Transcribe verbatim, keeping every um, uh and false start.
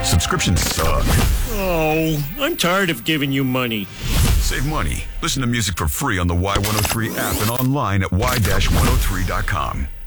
Subscriptions suck. Oh, I'm tired of giving you money. Save money. Listen to music for free on the Y one oh three app and online at y one oh three dot com.